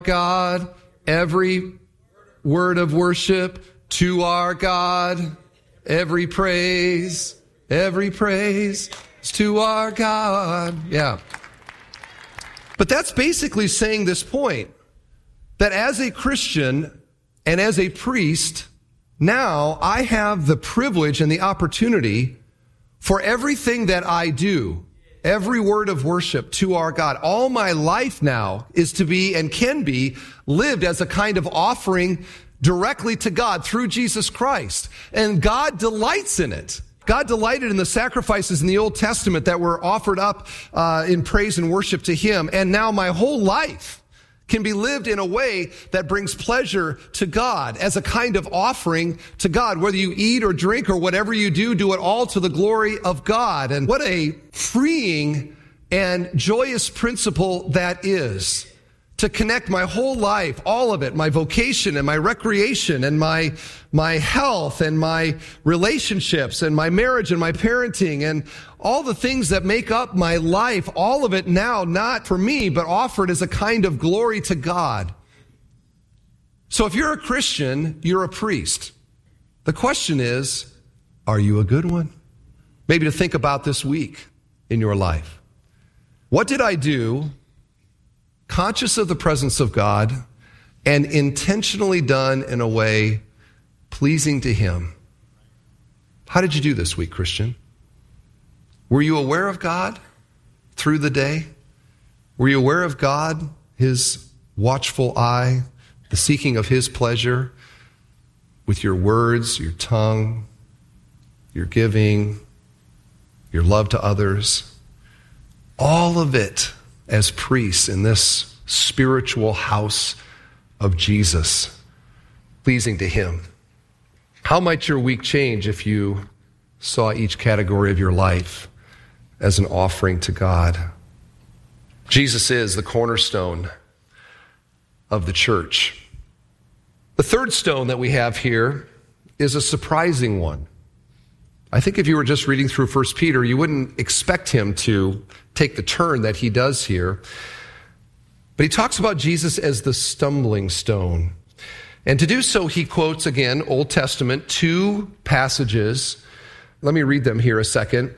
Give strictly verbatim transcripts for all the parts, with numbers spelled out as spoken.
God, every word of worship to our God, every praise, every praise is to our God. Yeah. But that's basically saying this point, that as a Christian and as a priest, now I have the privilege and the opportunity for everything that I do, every word of worship to our God. All my life now is to be and can be lived as a kind of offering directly to God through Jesus Christ. And God delights in it. God delighted in the sacrifices in the Old Testament that were offered up uh, in praise and worship to Him. And now my whole life can be lived in a way that brings pleasure to God as a kind of offering to God. Whether you eat or drink or whatever you do, do it all to the glory of God. And what a freeing and joyous principle that is, to connect my whole life, all of it, my vocation and my recreation and my my health and my relationships and my marriage and my parenting and all the things that make up my life, all of it now, not for me, but offered as a kind of glory to God. So if you're a Christian, you're a priest. The question is, are you a good one? Maybe to think about this week in your life. What did I do, conscious of the presence of God and intentionally done in a way pleasing to Him? How did you do this week, Christian? Were you aware of God through the day? Were you aware of God, His watchful eye, the seeking of His pleasure with your words, your tongue, your giving, your love to others? All of it as priests in this spiritual house of Jesus, pleasing to Him. How might your week change if you saw each category of your life as an offering to God? Jesus is the cornerstone of the church. The third stone that we have here is a surprising one. I think if you were just reading through First Peter, you wouldn't expect him to take the turn that he does here. But he talks about Jesus as the stumbling stone. And to do so, he quotes again, Old Testament, two passages. Let me read them here a second.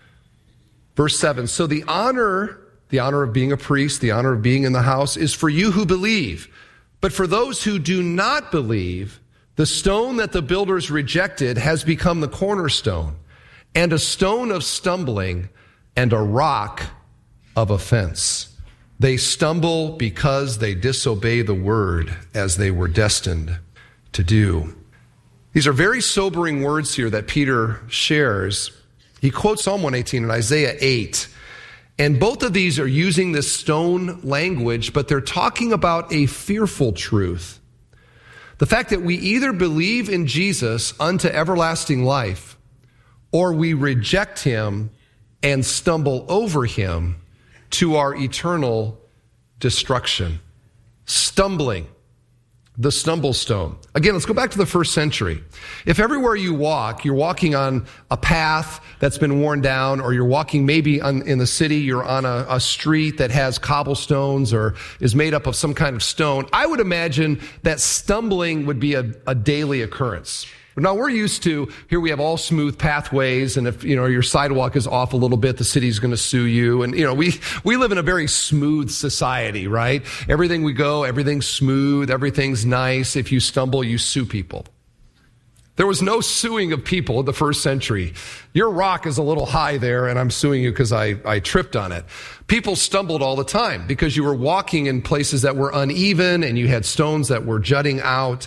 Verse seven, so the honor, the honor of being a priest, the honor of being in the house is for you who believe. But for those who do not believe, the stone that the builders rejected has become the cornerstone, and a stone of stumbling and a rock of offense. They stumble because they disobey the word as they were destined to do. These are very sobering words here that Peter shares. He quotes Psalm one eighteen and Isaiah eight. And both of these are using this stone language, but they're talking about a fearful truth. The fact that we either believe in Jesus unto everlasting life, or we reject him and stumble over him to our eternal destruction. Stumbling, the stumble stone. Again, let's go back to the first century. If everywhere you walk, you're walking on a path that's been worn down, or you're walking maybe on, in the city, you're on a, a street that has cobblestones or is made up of some kind of stone, I would imagine that stumbling would be a, a daily occurrence. Now, we're used to, here we have all smooth pathways, and if, you know, your sidewalk is off a little bit, the city's going to sue you. And, you know, we, we live in a very smooth society, right? Everything we go, everything's smooth, everything's nice. If you stumble, you sue people. There was no suing of people in the first century. Your rock is a little high there, and I'm suing you because I, I tripped on it. People stumbled all the time because you were walking in places that were uneven, and you had stones that were jutting out.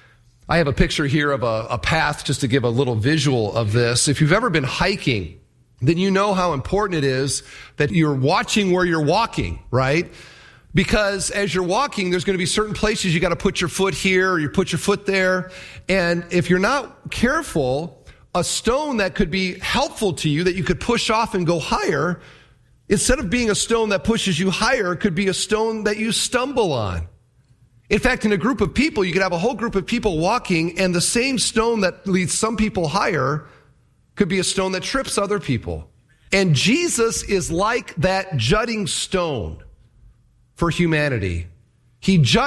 I have a picture here of a, a path just to give a little visual of this. If you've ever been hiking, then you know how important it is that you're watching where you're walking, right? Because as you're walking, there's going to be certain places you got to put your foot here, or you put your foot there. And if you're not careful, a stone that could be helpful to you, that you could push off and go higher, instead of being a stone that pushes you higher, could be a stone that you stumble on. In fact, in a group of people, you could have a whole group of people walking, and the same stone that leads some people higher could be a stone that trips other people. And Jesus is like that jutting stone for humanity. He just